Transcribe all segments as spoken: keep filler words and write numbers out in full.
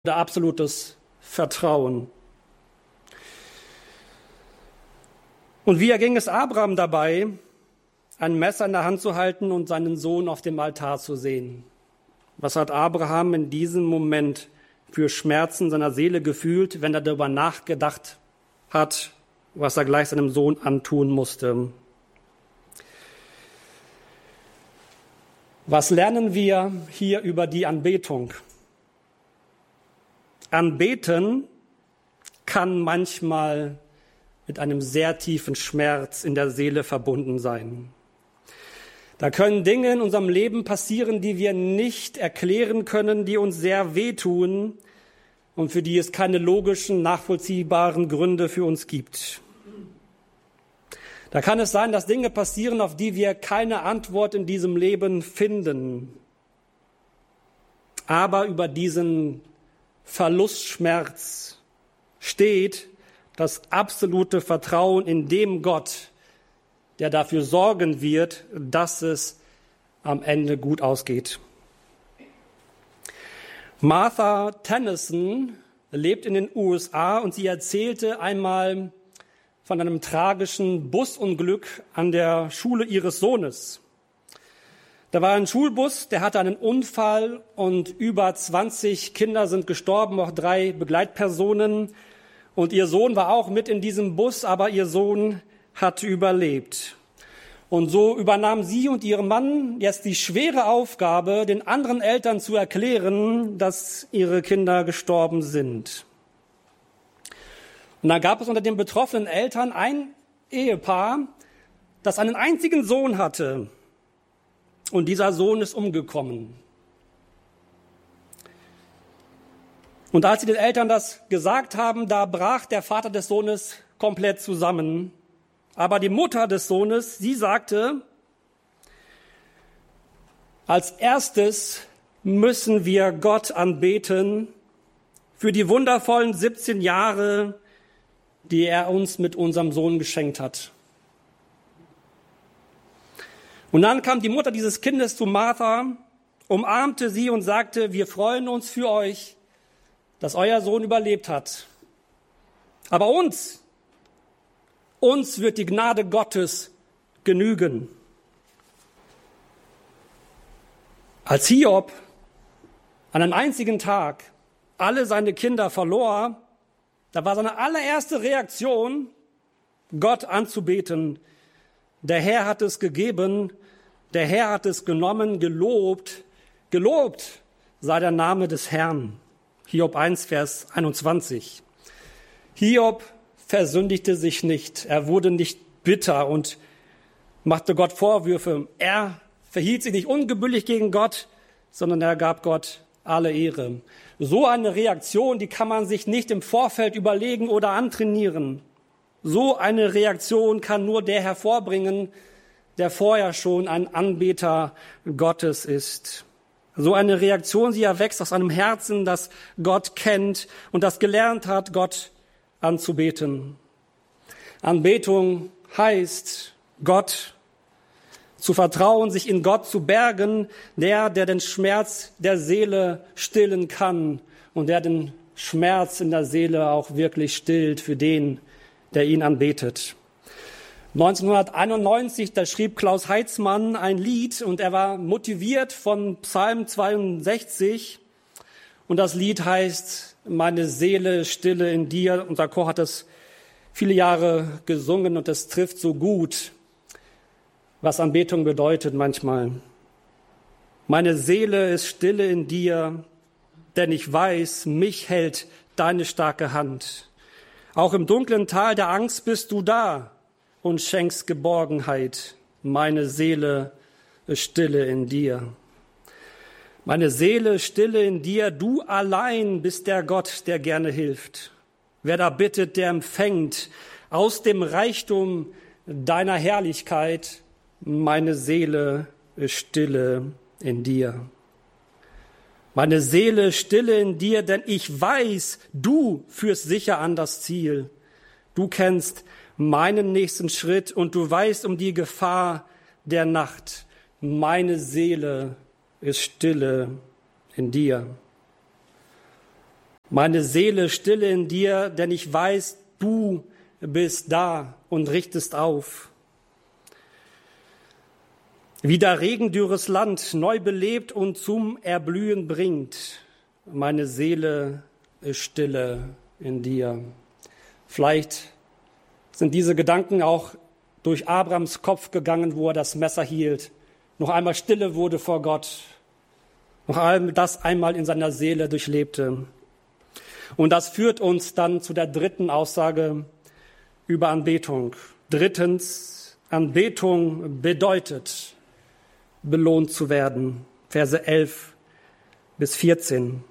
oder absolutes Vertrauen. Und wie erging es Abraham dabei, ein Messer in der Hand zu halten und seinen Sohn auf dem Altar zu sehen? Was hat Abraham in diesem Moment für Schmerzen seiner Seele gefühlt, wenn er darüber nachgedacht hat, was er gleich seinem Sohn antun musste? Was lernen wir hier über die Anbetung? Anbeten kann manchmal mit einem sehr tiefen Schmerz in der Seele verbunden sein. Da können Dinge in unserem Leben passieren, die wir nicht erklären können, die uns sehr wehtun und für die es keine logischen, nachvollziehbaren Gründe für uns gibt. Da kann es sein, dass Dinge passieren, auf die wir keine Antwort in diesem Leben finden. Aber über diesen Verlustschmerz steht das absolute Vertrauen in dem Gott, der dafür sorgen wird, dass es am Ende gut ausgeht. Martha Tennyson lebt in den U S A und sie erzählte einmal von einem tragischen Busunglück an der Schule ihres Sohnes. Da war ein Schulbus, der hatte einen Unfall und über zwanzig Kinder sind gestorben, auch drei Begleitpersonen. Und ihr Sohn war auch mit in diesem Bus, aber ihr Sohn hat überlebt. Und so übernahm sie und ihr Mann jetzt die schwere Aufgabe, den anderen Eltern zu erklären, dass ihre Kinder gestorben sind. Und dann gab es unter den betroffenen Eltern ein Ehepaar, das einen einzigen Sohn hatte. Und dieser Sohn ist umgekommen. Und als sie den Eltern das gesagt haben, da brach der Vater des Sohnes komplett zusammen. Aber die Mutter des Sohnes, sie sagte, als erstes müssen wir Gott anbeten für die wundervollen siebzehn Jahre, die er uns mit unserem Sohn geschenkt hat. Und dann kam die Mutter dieses Kindes zu Martha, umarmte sie und sagte, wir freuen uns für euch, dass euer Sohn überlebt hat. Aber uns, uns wird die Gnade Gottes genügen. Als Hiob an einem einzigen Tag alle seine Kinder verlor, da war seine allererste Reaktion, Gott anzubeten. Der Herr hat es gegeben, der Herr hat es genommen, gelobt, gelobt sei der Name des Herrn. Hiob eins, Vers einundzwanzig. Hiob versündigte sich nicht, er wurde nicht bitter und machte Gott Vorwürfe. Er verhielt sich nicht ungebührlich gegen Gott, sondern er gab Gott alle Ehre. So eine Reaktion, die kann man sich nicht im Vorfeld überlegen oder antrainieren. So eine Reaktion kann nur der hervorbringen, der vorher schon ein Anbeter Gottes ist. So eine Reaktion, sie erwächst aus einem Herzen, das Gott kennt und das gelernt hat, Gott anzubeten. Anbetung heißt, Gott zu vertrauen, sich in Gott zu bergen, der, der den Schmerz der Seele stillen kann und der den Schmerz in der Seele auch wirklich stillt für den, der ihn anbetet. neunzehnhunderteinundneunzig, da schrieb Klaus Heitzmann ein Lied und er war motiviert von Psalm zweiundsechzig und das Lied heißt, meine Seele stille in dir. Unser Chor hat es viele Jahre gesungen und es trifft so gut, was Anbetung bedeutet manchmal. Meine Seele ist stille in dir, denn ich weiß, mich hält deine starke Hand. Auch im dunklen Tal der Angst bist du da und schenkst Geborgenheit. Meine Seele ist stille in dir. Meine Seele ist stille in dir, du allein bist der Gott, der gerne hilft. Wer da bittet, der empfängt aus dem Reichtum deiner Herrlichkeit. Meine Seele ist stille in dir. Meine Seele ist stille in dir, denn ich weiß, du führst sicher an das Ziel. Du kennst meinen nächsten Schritt und du weißt um die Gefahr der Nacht. Meine Seele ist stille in dir. Meine Seele stille in dir, denn ich weiß, du bist da und richtest auf. Wie der regendürres Land neu belebt und zum Erblühen bringt. Meine Seele ist stille in dir. Vielleicht sind diese Gedanken auch durch Abrams Kopf gegangen, wo er das Messer hielt, noch einmal Stille wurde vor Gott, noch einmal das einmal in seiner Seele durchlebte. Und das führt uns dann zu der dritten Aussage über Anbetung. Drittens, Anbetung bedeutet, belohnt zu werden. Verse elf bis vierzehn.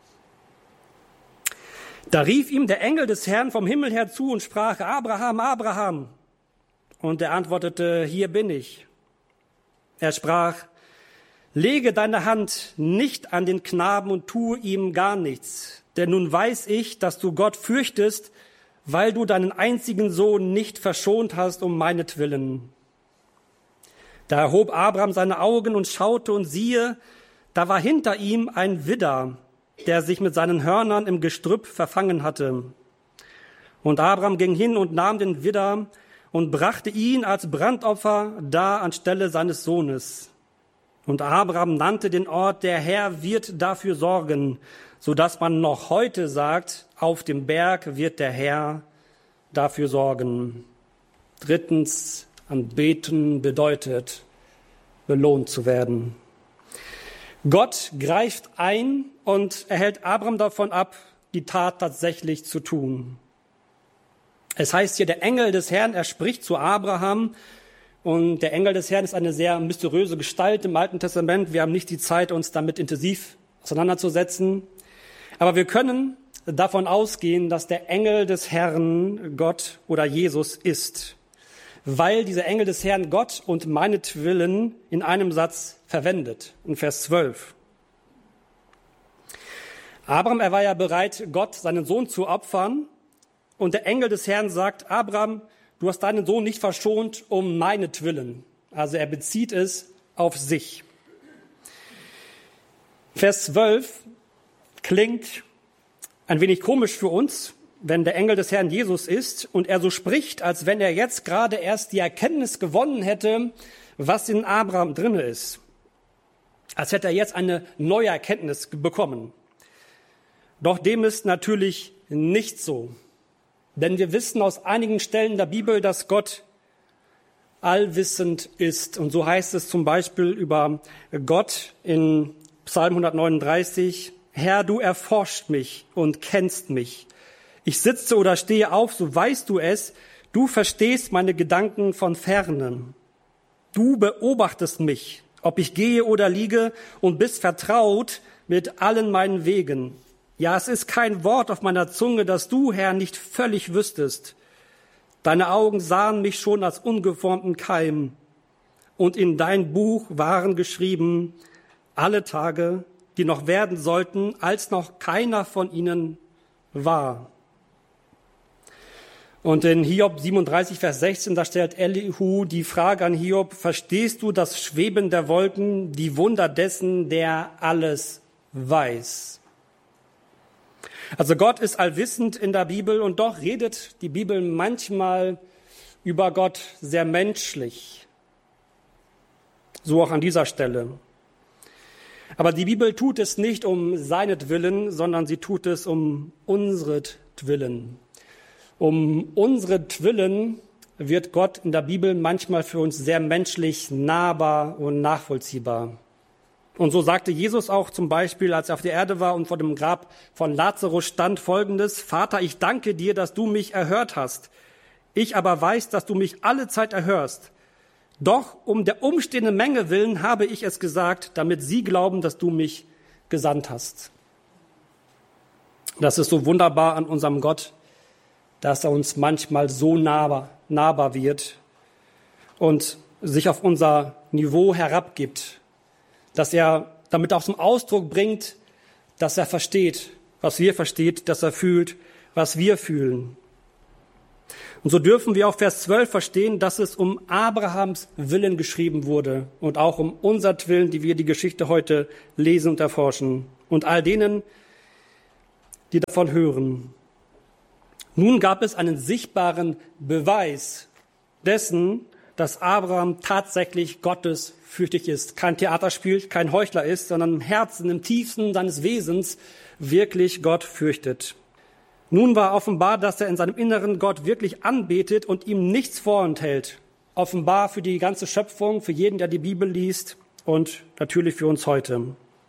Da rief ihm der Engel des Herrn vom Himmel her zu und sprach, Abraham, Abraham. Und er antwortete, hier bin ich. Er sprach, lege deine Hand nicht an den Knaben und tue ihm gar nichts. Denn nun weiß ich, dass du Gott fürchtest, weil du deinen einzigen Sohn nicht verschont hast um meinetwillen. Da erhob Abraham seine Augen und schaute, und siehe, da war hinter ihm ein Widder, der sich mit seinen Hörnern im Gestrüpp verfangen hatte. Und Abraham ging hin und nahm den Widder und brachte ihn als Brandopfer dar anstelle seines Sohnes. Und Abraham nannte den Ort, der Herr wird dafür sorgen, so dass man noch heute sagt, auf dem Berg wird der Herr dafür sorgen. Drittens, Anbeten bedeutet, belohnt zu werden. Gott greift ein und erhält Abraham davon ab, die Tat tatsächlich zu tun. Es heißt hier, der Engel des Herrn, er spricht zu Abraham, und der Engel des Herrn ist eine sehr mysteriöse Gestalt im Alten Testament. Wir haben nicht die Zeit, uns damit intensiv auseinanderzusetzen. Aber wir können davon ausgehen, dass der Engel des Herrn Gott oder Jesus ist, weil dieser Engel des Herrn Gott und meinetwillen in einem Satz verwendet, in Vers zwölf. Abraham, er war ja bereit, Gott seinen Sohn zu opfern, und der Engel des Herrn sagt, Abraham, du hast deinen Sohn nicht verschont um meinetwillen. Also er bezieht es auf sich. Vers zwölf klingt ein wenig komisch für uns, wenn der Engel des Herrn Jesus ist und er so spricht, als wenn er jetzt gerade erst die Erkenntnis gewonnen hätte, was in Abraham drinne ist. Als hätte er jetzt eine neue Erkenntnis bekommen. Doch dem ist natürlich nicht so. Denn wir wissen aus einigen Stellen der Bibel, dass Gott allwissend ist. Und so heißt es zum Beispiel über Gott in Psalm hundertneununddreißig, Herr, du erforscht mich und kennst mich. Ich sitze oder stehe auf, so weißt du es. Du verstehst meine Gedanken von Fernen. Du beobachtest mich, ob ich gehe oder liege, und bist vertraut mit allen meinen Wegen. Ja, es ist kein Wort auf meiner Zunge, das du, Herr, nicht völlig wüsstest. Deine Augen sahen mich schon als ungeformten Keim, und in dein Buch waren geschrieben alle Tage, die noch werden sollten, als noch keiner von ihnen war. Und in Hiob siebenunddreißig, Vers sechzehn, da stellt Elihu die Frage an Hiob, verstehst du das Schweben der Wolken, die Wunder dessen, der alles weiß? Also Gott ist allwissend in der Bibel, und doch redet die Bibel manchmal über Gott sehr menschlich. So auch an dieser Stelle. Aber die Bibel tut es nicht um seinetwillen, sondern sie tut es um unseretwillen. Um unseretwillen wird Gott in der Bibel manchmal für uns sehr menschlich nahbar und nachvollziehbar. Und so sagte Jesus auch zum Beispiel, als er auf der Erde war und vor dem Grab von Lazarus stand, Folgendes: Vater, ich danke dir, dass du mich erhört hast. Ich aber weiß, dass du mich alle Zeit erhörst. Doch um der umstehenden Menge willen habe ich es gesagt, damit sie glauben, dass du mich gesandt hast. Das ist so wunderbar an unserem Gott, dass er uns manchmal so nahbar, nahbar wird und sich auf unser Niveau herabgibt, dass er damit auch zum Ausdruck bringt, dass er versteht, was wir versteht, dass er fühlt, was wir fühlen. Und so dürfen wir auch Vers zwölf verstehen, dass es um Abrahams Willen geschrieben wurde und auch um unsertwillen, die wir die Geschichte heute lesen und erforschen. Und all denen, die davon hören. Nun gab es einen sichtbaren Beweis dessen, dass Abraham tatsächlich gottesfürchtig ist, kein Theater spielt, kein Heuchler ist, sondern im Herzen, im tiefsten seines Wesens wirklich Gott fürchtet. Nun war offenbar, dass er in seinem Inneren Gott wirklich anbetet und ihm nichts vorenthält. Offenbar für die ganze Schöpfung, für jeden, der die Bibel liest und natürlich für uns heute.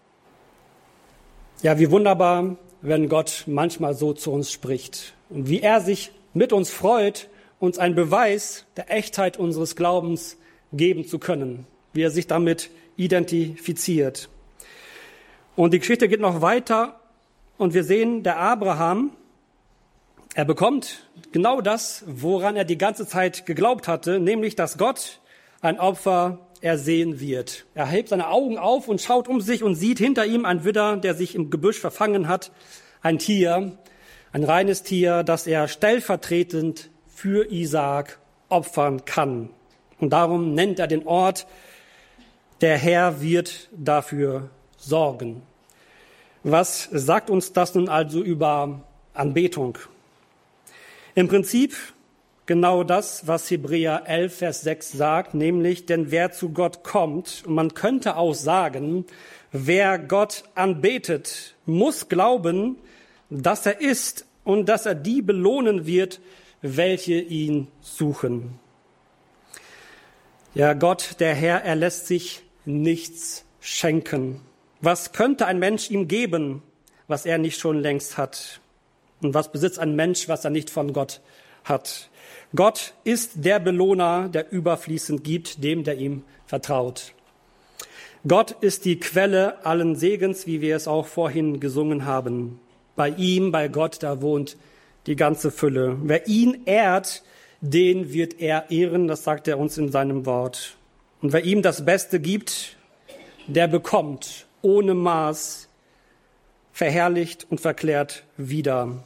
Ja, wie wunderbar, wenn Gott manchmal so zu uns spricht und wie er sich mit uns freut, uns einen Beweis der Echtheit unseres Glaubens geben zu können, wie er sich damit identifiziert. Und die Geschichte geht noch weiter und wir sehen, der Abraham, er bekommt genau das, woran er die ganze Zeit geglaubt hatte, nämlich, dass Gott ein Opfer ersehen wird. Er hebt seine Augen auf und schaut um sich und sieht hinter ihm ein Widder, der sich im Gebüsch verfangen hat, ein Tier, ein reines Tier, das er stellvertretend für Isaak opfern kann. Und darum nennt er den Ort, der Herr wird dafür sorgen. Was sagt uns das nun also über Anbetung? Im Prinzip genau das, was Hebräer elf, Vers sechs sagt, nämlich, denn wer zu Gott kommt, und man könnte auch sagen, wer Gott anbetet, muss glauben, dass er ist und dass er die belohnen wird, welche ihn suchen. Ja, Gott, der Herr, er lässt sich nichts schenken. Was könnte ein Mensch ihm geben, was er nicht schon längst hat? Und was besitzt ein Mensch, was er nicht von Gott hat? Gott ist der Belohner, der überfließend gibt, dem, der ihm vertraut. Gott ist die Quelle allen Segens, wie wir es auch vorhin gesungen haben. Bei ihm, bei Gott, da wohnt die ganze Fülle. Wer ihn ehrt, den wird er ehren, das sagt er uns in seinem Wort. Und wer ihm das Beste gibt, der bekommt ohne Maß, verherrlicht und verklärt wieder.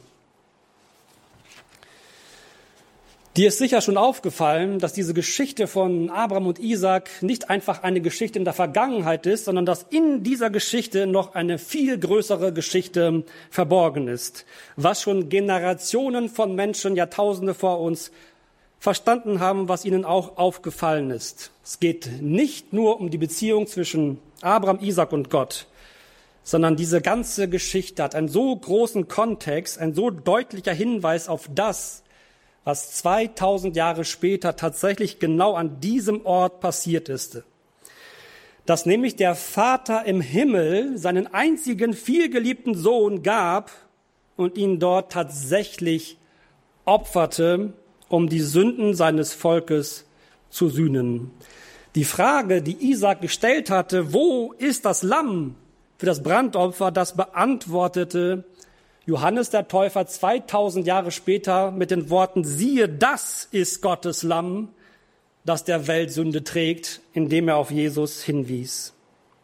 Dir ist sicher schon aufgefallen, dass diese Geschichte von Abraham und Isaak nicht einfach eine Geschichte in der Vergangenheit ist, sondern dass in dieser Geschichte noch eine viel größere Geschichte verborgen ist, was schon Generationen von Menschen, Jahrtausende vor uns verstanden haben, was ihnen auch aufgefallen ist. Es geht nicht nur um die Beziehung zwischen Abraham, Isaak und Gott, sondern diese ganze Geschichte hat einen so großen Kontext, ein so deutlicher Hinweis auf das, was zweitausend Jahre später tatsächlich genau an diesem Ort passiert ist. Dass nämlich der Vater im Himmel seinen einzigen vielgeliebten Sohn gab und ihn dort tatsächlich opferte, um die Sünden seines Volkes zu sühnen. Die Frage, die Isaak gestellt hatte, wo ist das Lamm für das Brandopfer, das beantwortete Johannes der Täufer zweitausend Jahre später mit den Worten, siehe, das ist Gottes Lamm, das der Welt Sünde trägt, indem er auf Jesus hinwies.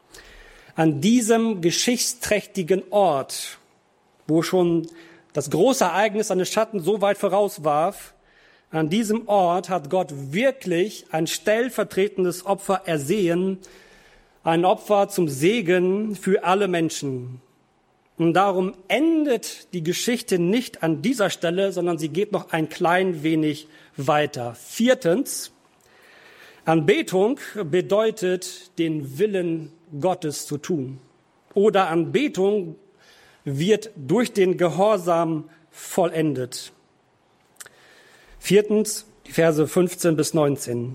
An diesem geschichtsträchtigen Ort, wo schon das große Ereignis seine Schatten so weit vorauswarf, an diesem Ort hat Gott wirklich ein stellvertretendes Opfer ersehen, ein Opfer zum Segen für alle Menschen. Und darum endet die Geschichte nicht an dieser Stelle, sondern sie geht noch ein klein wenig weiter. Viertens, Anbetung bedeutet, den Willen Gottes zu tun. Oder Anbetung wird durch den Gehorsam vollendet. Viertens, die Verse fünfzehn bis neunzehn.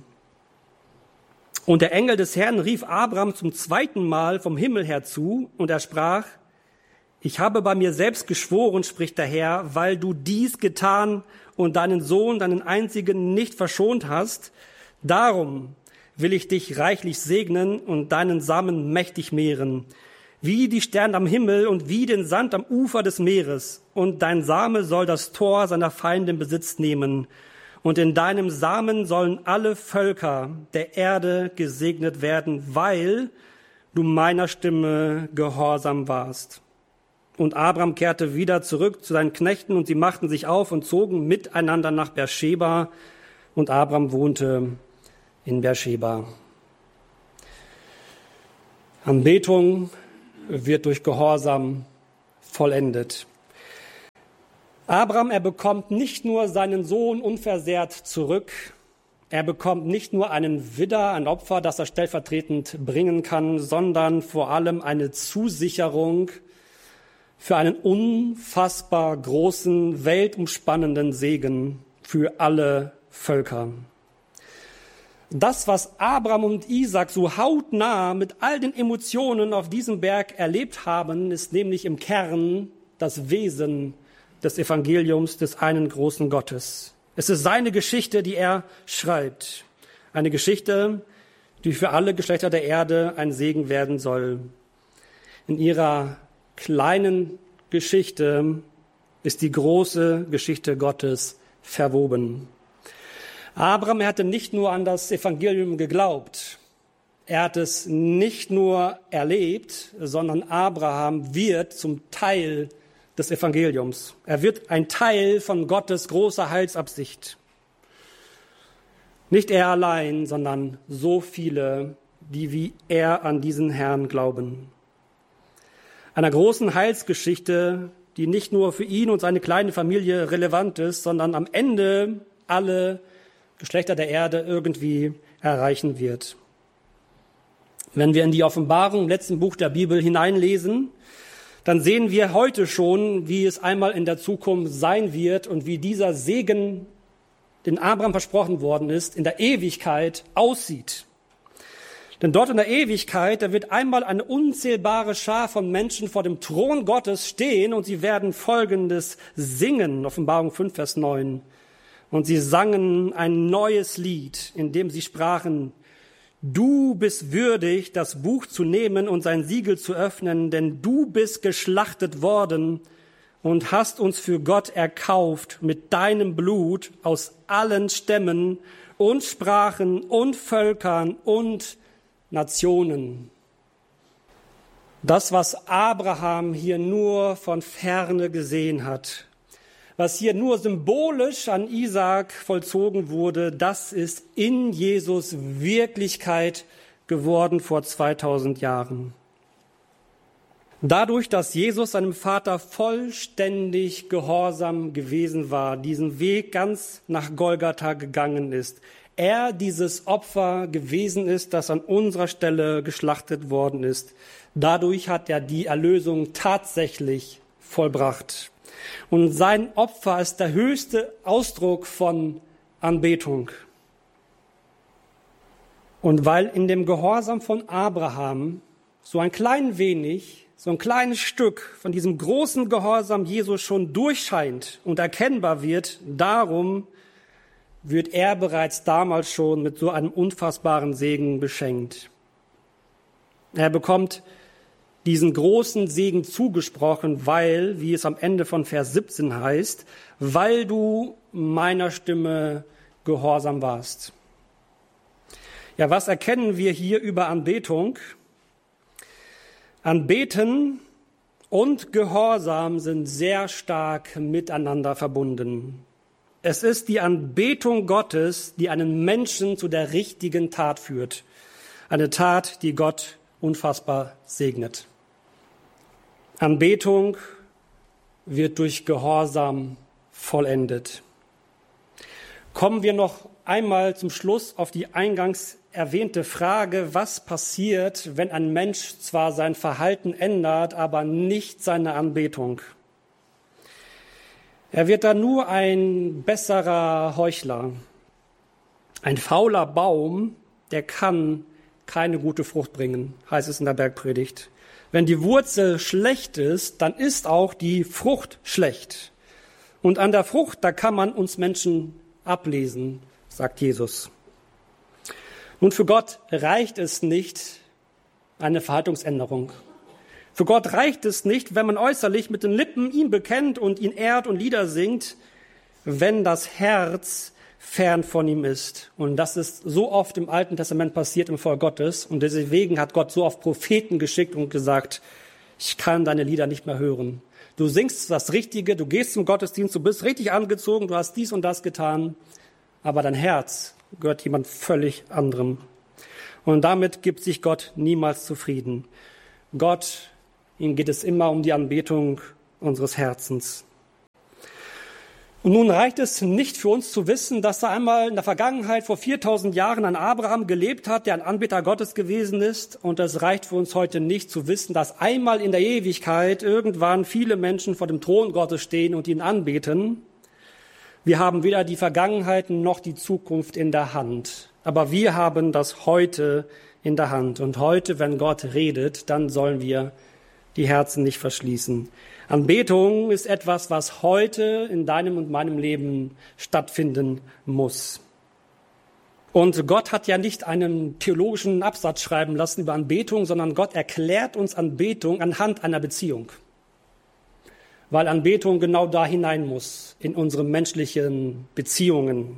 Und der Engel des Herrn rief Abraham zum zweiten Mal vom Himmel her zu, und er sprach, ich habe bei mir selbst geschworen, spricht der Herr, weil du dies getan und deinen Sohn, deinen einzigen, nicht verschont hast. Darum will ich dich reichlich segnen und deinen Samen mächtig mehren, wie die Sterne am Himmel und wie den Sand am Ufer des Meeres. Und dein Same soll das Tor seiner Feinde in Besitz nehmen. Und in deinem Samen sollen alle Völker der Erde gesegnet werden, weil du meiner Stimme gehorsam warst. Und Abraham kehrte wieder zurück zu seinen Knechten, und sie machten sich auf und zogen miteinander nach Beersheba, und Abraham wohnte in Beersheba. Anbetung wird durch Gehorsam vollendet. Abraham, er bekommt nicht nur seinen Sohn unversehrt zurück, er bekommt nicht nur einen Widder, ein Opfer, das er stellvertretend bringen kann, sondern vor allem eine Zusicherung für einen unfassbar großen, weltumspannenden Segen für alle Völker. Das, was Abraham und Isaak so hautnah mit all den Emotionen auf diesem Berg erlebt haben, ist nämlich im Kern das Wesen des Evangeliums des einen großen Gottes. Es ist seine Geschichte, die er schreibt. Eine Geschichte, die für alle Geschlechter der Erde ein Segen werden soll. In ihrer kleinen Geschichte ist die große Geschichte Gottes verwoben. Abraham, er hatte nicht nur an das Evangelium geglaubt, er hat es nicht nur erlebt, sondern Abraham wird zum Teil des Evangeliums. Er wird ein Teil von Gottes großer Heilsabsicht. Nicht er allein, sondern so viele, die wie er an diesen Herrn glauben. Einer großen Heilsgeschichte, die nicht nur für ihn und seine kleine Familie relevant ist, sondern am Ende alle Geschlechter der Erde irgendwie erreichen wird. Wenn wir in die Offenbarung im letzten Buch der Bibel hineinlesen, dann sehen wir heute schon, wie es einmal in der Zukunft sein wird und wie dieser Segen, den Abraham versprochen worden ist, in der Ewigkeit aussieht. Denn dort in der Ewigkeit, da wird einmal eine unzählbare Schar von Menschen vor dem Thron Gottes stehen und sie werden Folgendes singen, Offenbarung fünf, Vers neun. Und sie sangen ein neues Lied, in dem sie sprachen: Du bist würdig, das Buch zu nehmen und sein Siegel zu öffnen, denn du bist geschlachtet worden und hast uns für Gott erkauft mit deinem Blut aus allen Stämmen und Sprachen und Völkern und Nationen. Das, was Abraham hier nur von Ferne gesehen hat, was hier nur symbolisch an Isaak vollzogen wurde, das ist in Jesus Wirklichkeit geworden vor zweitausend Jahren. Dadurch, dass Jesus seinem Vater vollständig gehorsam gewesen war, diesen Weg ganz nach Golgatha gegangen ist, er dieses Opfer gewesen ist, das an unserer Stelle geschlachtet worden ist, dadurch hat er die Erlösung tatsächlich vollbracht. Und sein Opfer ist der höchste Ausdruck von Anbetung. Und weil in dem Gehorsam von Abraham so ein klein wenig, so ein kleines Stück von diesem großen Gehorsam Jesus schon durchscheint und erkennbar wird, darum wird er bereits damals schon mit so einem unfassbaren Segen beschenkt. Er bekommt diesen großen Segen zugesprochen, weil, wie es am Ende von Vers siebzehn heißt, weil du meiner Stimme gehorsam warst. Ja, was erkennen wir hier über Anbetung? Anbeten und Gehorsam sind sehr stark miteinander verbunden. Es ist die Anbetung Gottes, die einen Menschen zu der richtigen Tat führt. Eine Tat, die Gott unfassbar segnet. Anbetung wird durch Gehorsam vollendet. Kommen wir noch einmal zum Schluss auf die eingangs erwähnte Frage, was passiert, wenn ein Mensch zwar sein Verhalten ändert, aber nicht seine Anbetung. Er wird dann nur ein besserer Heuchler. Ein fauler Baum, der kann keine gute Frucht bringen, heißt es in der Bergpredigt. Wenn die Wurzel schlecht ist, dann ist auch die Frucht schlecht. Und an der Frucht, da kann man uns Menschen ablesen, sagt Jesus. Nun, für Gott reicht es nicht eine Verhaltensänderung. Für Gott reicht es nicht, wenn man äußerlich mit den Lippen ihn bekennt und ihn ehrt und Lieder singt, wenn das Herz fern von ihm ist. Und das ist so oft im Alten Testament passiert im Volk Gottes. Und deswegen hat Gott so oft Propheten geschickt und gesagt, ich kann deine Lieder nicht mehr hören. Du singst das Richtige, du gehst zum Gottesdienst, du bist richtig angezogen, du hast dies und das getan, aber dein Herz gehört jemand völlig anderem. Und damit gibt sich Gott niemals zufrieden. Gott, ihm geht es immer um die Anbetung unseres Herzens. Und nun reicht es nicht für uns zu wissen, dass da einmal in der Vergangenheit vor viertausend Jahren ein Abraham gelebt hat, der ein Anbeter Gottes gewesen ist. Und es reicht für uns heute nicht zu wissen, dass einmal in der Ewigkeit irgendwann viele Menschen vor dem Thron Gottes stehen und ihn anbeten. Wir haben weder die Vergangenheit noch die Zukunft in der Hand. Aber wir haben das heute in der Hand. Und heute, wenn Gott redet, dann sollen wir die Herzen nicht verschließen. Anbetung ist etwas, was heute in deinem und meinem Leben stattfinden muss. Und Gott hat ja nicht einen theologischen Absatz schreiben lassen über Anbetung, sondern Gott erklärt uns Anbetung anhand einer Beziehung. Weil Anbetung genau da hinein muss, in unsere menschlichen Beziehungen.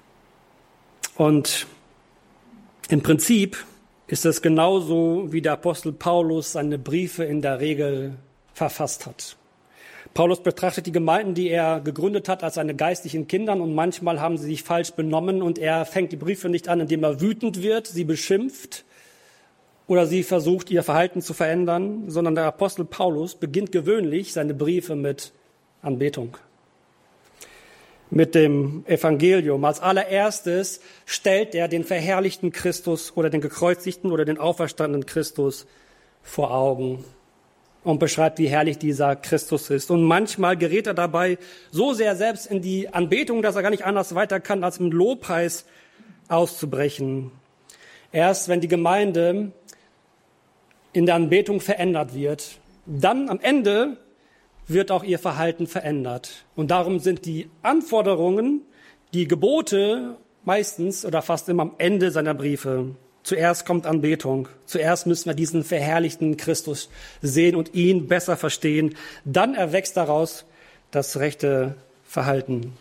Und im Prinzip ist es genauso, wie der Apostel Paulus seine Briefe in der Regel verfasst hat. Paulus betrachtet die Gemeinden, die er gegründet hat, als seine geistlichen Kinder, und manchmal haben sie sich falsch benommen und er fängt die Briefe nicht an, indem er wütend wird, sie beschimpft oder sie versucht, ihr Verhalten zu verändern, sondern der Apostel Paulus beginnt gewöhnlich seine Briefe mit Anbetung, mit dem Evangelium. Als allererstes stellt er den verherrlichten Christus oder den gekreuzigten oder den auferstandenen Christus vor Augen und beschreibt, wie herrlich dieser Christus ist. Und manchmal gerät er dabei so sehr selbst in die Anbetung, dass er gar nicht anders weiter kann, als mit Lobpreis auszubrechen. Erst wenn die Gemeinde in der Anbetung verändert wird, dann am Ende wird auch ihr Verhalten verändert. Und darum sind die Anforderungen, die Gebote meistens oder fast immer am Ende seiner Briefe. Zuerst kommt Anbetung. Zuerst müssen wir diesen verherrlichten Christus sehen und ihn besser verstehen. Dann erwächst daraus das rechte Verhalten.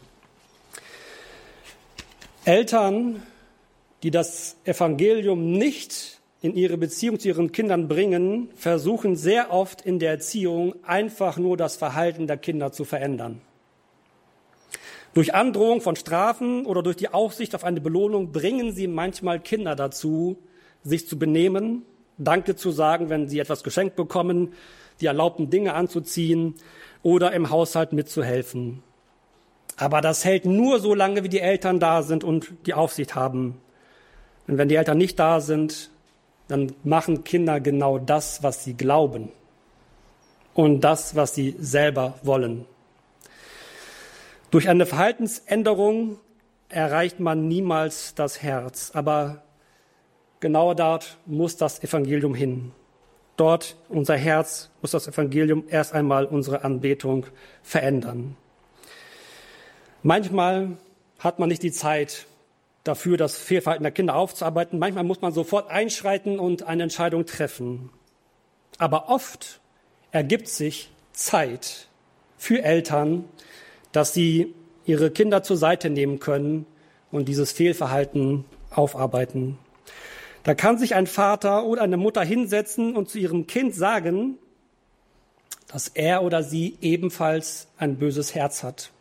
Eltern, die das Evangelium nicht in ihre Beziehung zu ihren Kindern bringen, versuchen sehr oft in der Erziehung einfach nur das Verhalten der Kinder zu verändern. Durch Androhung von Strafen oder durch die Aussicht auf eine Belohnung bringen sie manchmal Kinder dazu, sich zu benehmen, Danke zu sagen, wenn sie etwas geschenkt bekommen, die erlaubten Dinge anzuziehen oder im Haushalt mitzuhelfen. Aber das hält nur so lange, wie die Eltern da sind und die Aufsicht haben. Und wenn die Eltern nicht da sind, dann machen Kinder genau das, was sie glauben und das, was sie selber wollen. Durch eine Verhaltensänderung erreicht man niemals das Herz, aber genau dort muss das Evangelium hin. Dort, unser Herz, muss das Evangelium erst einmal unsere Anbetung verändern. Manchmal hat man nicht die Zeit dafür, das Fehlverhalten der Kinder aufzuarbeiten. Manchmal muss man sofort einschreiten und eine Entscheidung treffen. Aber oft ergibt sich Zeit für Eltern, dass sie ihre Kinder zur Seite nehmen können und dieses Fehlverhalten aufarbeiten. Da kann sich ein Vater oder eine Mutter hinsetzen und zu ihrem Kind sagen, dass er oder sie ebenfalls ein böses Herz hat.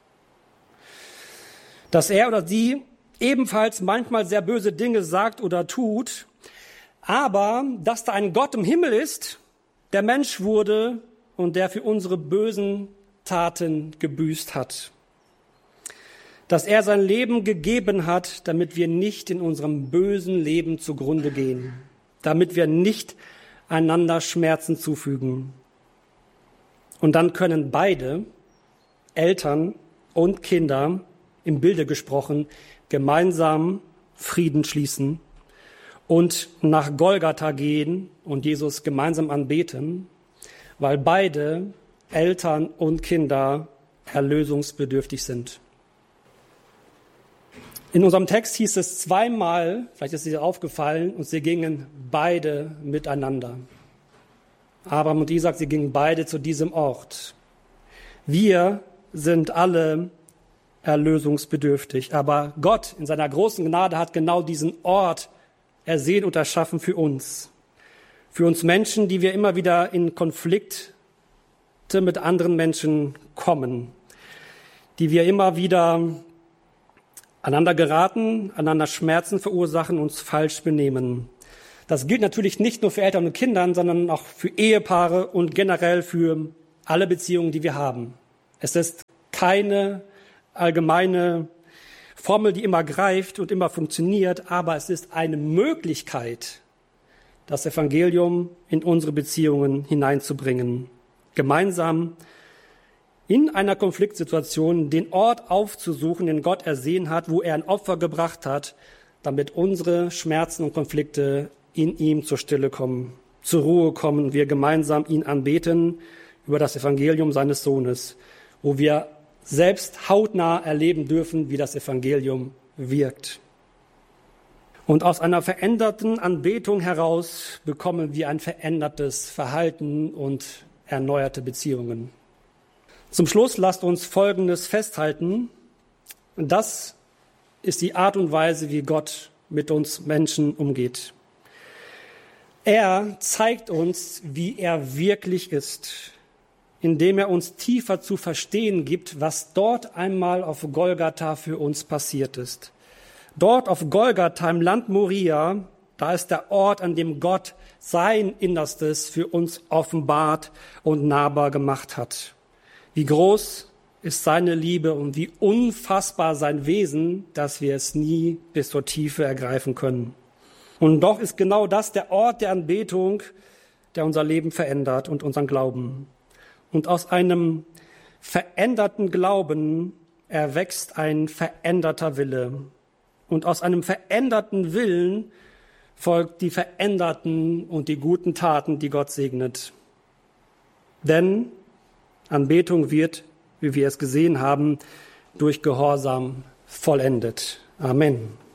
Dass er oder sie ebenfalls manchmal sehr böse Dinge sagt oder tut, aber dass da ein Gott im Himmel ist, der Mensch wurde und der für unsere bösen Taten gebüßt hat. Dass er sein Leben gegeben hat, damit wir nicht in unserem bösen Leben zugrunde gehen, damit wir nicht einander Schmerzen zufügen. Und dann können beide, Eltern und Kinder, im Bilde gesprochen, gemeinsam Frieden schließen und nach Golgatha gehen und Jesus gemeinsam anbeten, weil beide, Eltern und Kinder, erlösungsbedürftig sind. In unserem Text hieß es zweimal, vielleicht ist es dir aufgefallen, und sie gingen beide miteinander. Abraham und Isaac, sie gingen beide zu diesem Ort. Wir sind alle erlösungsbedürftig, aber Gott in seiner großen Gnade hat genau diesen Ort ersehen und erschaffen für uns. Für uns Menschen, die wir immer wieder in Konflikte mit anderen Menschen kommen, die wir immer wieder aneinander geraten, einander Schmerzen verursachen, uns falsch benehmen. Das gilt natürlich nicht nur für Eltern und Kinder, sondern auch für Ehepaare und generell für alle Beziehungen, die wir haben. Es ist keine allgemeine Formel, die immer greift und immer funktioniert, aber es ist eine Möglichkeit, das Evangelium in unsere Beziehungen hineinzubringen. Gemeinsam in einer Konfliktsituation den Ort aufzusuchen, den Gott ersehen hat, wo er ein Opfer gebracht hat, damit unsere Schmerzen und Konflikte in ihm zur Stille kommen, zur Ruhe kommen und wir gemeinsam ihn anbeten über das Evangelium seines Sohnes, wo wir selbst hautnah erleben dürfen, wie das Evangelium wirkt. Und aus einer veränderten Anbetung heraus bekommen wir ein verändertes Verhalten und erneuerte Beziehungen. Zum Schluss lasst uns Folgendes festhalten. Das ist die Art und Weise, wie Gott mit uns Menschen umgeht. Er zeigt uns, wie er wirklich ist, indem er uns tiefer zu verstehen gibt, was dort einmal auf Golgatha für uns passiert ist. Dort auf Golgatha im Land Moria, da ist der Ort, an dem Gott sein Innerstes für uns offenbart und nahbar gemacht hat. Wie groß ist seine Liebe und wie unfassbar sein Wesen, dass wir es nie bis zur Tiefe ergreifen können. Und doch ist genau das der Ort der Anbetung, der unser Leben verändert und unseren Glauben. Und aus einem veränderten Glauben erwächst ein veränderter Wille. Und aus einem veränderten Willen folgt die veränderten und die guten Taten, die Gott segnet. Denn Anbetung wird, wie wir es gesehen haben, durch Gehorsam vollendet. Amen.